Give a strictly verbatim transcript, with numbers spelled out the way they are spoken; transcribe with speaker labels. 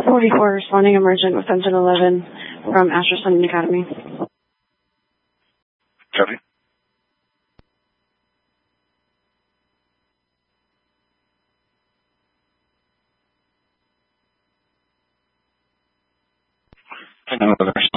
Speaker 1: forty-four responding emergent with engine eleven from Astra Sun Academy.
Speaker 2: Copy. Another